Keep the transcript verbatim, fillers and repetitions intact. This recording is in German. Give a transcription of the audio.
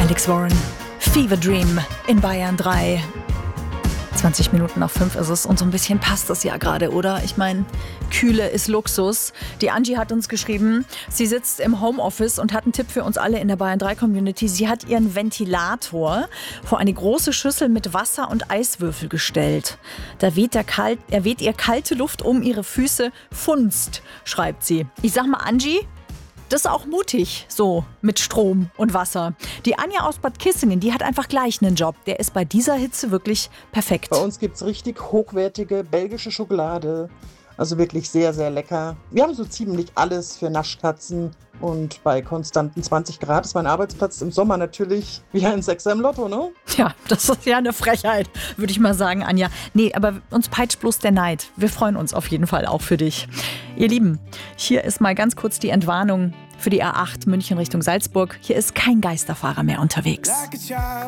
Alex Warren, Fever Dream in Bayern drei. zwanzig Minuten nach fünf ist es und so ein bisschen passt das ja gerade, oder? Ich meine, Kühle ist Luxus. Die Angie hat uns geschrieben, sie sitzt im Homeoffice und hat einen Tipp für uns alle in der Bayern drei Community. Sie hat ihren Ventilator vor eine große Schüssel mit Wasser und Eiswürfel gestellt. Da weht, der kalt, er weht ihr kalte Luft um ihre Füße. Funst, schreibt sie. Ich sag mal, Angie, das ist auch mutig, so mit Strom und Wasser. Die Anja aus Bad Kissingen, die hat einfach gleich einen Job. Der ist bei dieser Hitze wirklich perfekt. Bei uns gibt es richtig hochwertige belgische Schokolade. Also wirklich sehr, sehr lecker. Wir haben so ziemlich alles für Naschkatzen. Und bei konstanten zwanzig Grad ist mein Arbeitsplatz im Sommer natürlich wie ein Sechser im Lotto, ne? Ja, das ist ja eine Frechheit, würde ich mal sagen, Anja. Nee, aber uns peitscht bloß der Neid. Wir freuen uns auf jeden Fall auch für dich. Ihr Lieben, hier ist mal ganz kurz die Entwarnung für die A acht München Richtung Salzburg. Hier ist kein Geisterfahrer mehr unterwegs.